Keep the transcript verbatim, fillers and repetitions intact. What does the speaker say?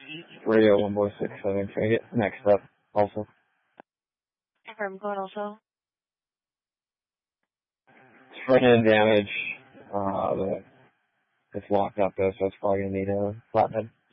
Radio one boy six seven. Can I get next up also? Confirm code also. It's front end damage. Uh, the, it's locked up though, so it's probably gonna need a flatbed.